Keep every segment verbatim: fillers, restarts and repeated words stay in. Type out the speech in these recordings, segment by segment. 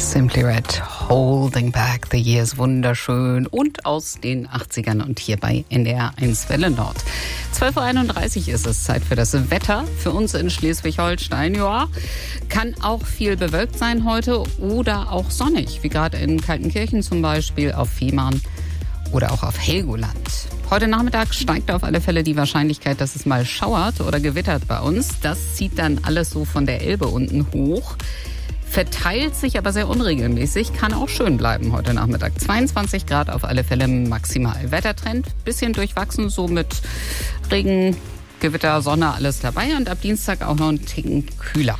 Simply Red, Holding Back the Years, wunderschön und aus den achtzigern und hier bei N D R eins Welle Nord. zwölf Uhr einunddreißig ist es, Zeit für das Wetter. Für uns in Schleswig-Holstein, ja, kann auch viel bewölkt sein heute oder auch sonnig, wie gerade in Kaltenkirchen zum Beispiel, auf Fehmarn oder auch auf Helgoland. Heute Nachmittag steigt auf alle Fälle die Wahrscheinlichkeit, dass es mal schauert oder gewittert bei uns. Das zieht dann alles so von der Elbe unten hoch. Verteilt sich aber sehr unregelmäßig, kann auch schön bleiben heute Nachmittag. zweiundzwanzig Grad auf alle Fälle maximal. Wettertrend, bisschen durchwachsen, so mit Regen, Gewitter, Sonne, alles dabei. Und ab Dienstag auch noch ein Ticken kühler.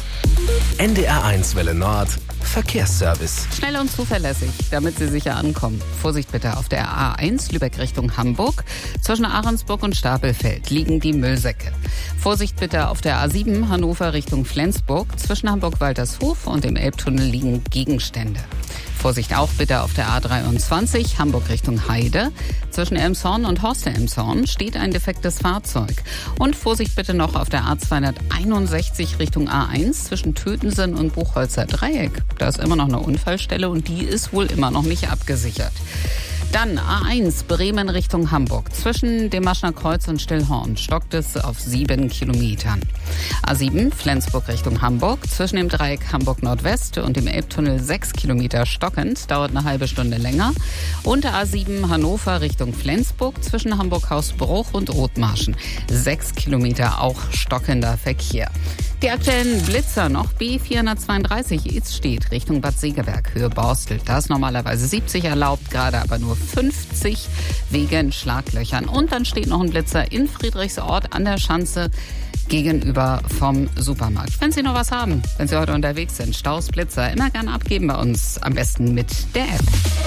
N D R eins Welle Nord, Verkehrsservice. Schnell und zuverlässig, damit Sie sicher ankommen. Vorsicht bitte auf der A eins Lübeck Richtung Hamburg. Zwischen Ahrensburg und Stapelfeld liegen die Müllsäcke. Vorsicht bitte auf der A sieben Hannover Richtung Flensburg. Zwischen Hamburg-Waltershof und dem Elbtunnel liegen Gegenstände. Vorsicht auch bitte auf der A dreiundzwanzig Hamburg Richtung Heide. Zwischen Elmshorn und Horste-Elmshorn steht ein defektes Fahrzeug. Und Vorsicht bitte noch auf der A zweihunderteinundsechzig Richtung A eins zwischen Tötensen und Buchholzer Dreieck. Da ist immer noch eine Unfallstelle und die ist wohl immer noch nicht abgesichert. Dann A eins Bremen Richtung Hamburg. Zwischen dem Maschner Kreuz und Stillhorn stockt es auf sieben Kilometern. A sieben Flensburg Richtung Hamburg. Zwischen dem Dreieck Hamburg Nordwest und dem Elbtunnel sechs Kilometer stockend. Dauert eine halbe Stunde länger. Und A sieben Hannover Richtung Flensburg. Zwischen Hamburg-Hausbruch und Othmarschen. sechs Kilometer auch stockender Verkehr. Die aktuellen Blitzer noch B vierhundertzweiunddreißig Idstedt Richtung Bad Segeberg, Höhe Borstel. Da ist normalerweise siebzig erlaubt, gerade aber nur fünfzig wegen Schlaglöchern. Und dann steht noch ein Blitzer in Friedrichsort an der Schanze gegenüber vom Supermarkt. Wenn Sie noch was haben, wenn Sie heute unterwegs sind, Staus, Blitzer, immer gerne abgeben bei uns, am besten mit der App.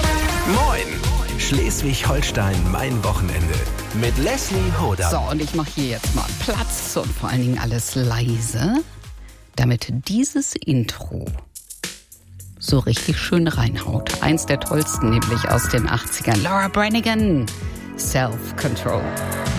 Moin! Schleswig-Holstein, mein Wochenende. Mit Leslie Hoda. So, und ich mache hier jetzt mal Platz und vor allen Dingen alles leise, damit dieses Intro so richtig schön reinhaut. Eins der tollsten nämlich aus den achtzigern. Laura Branigan, Self-Control.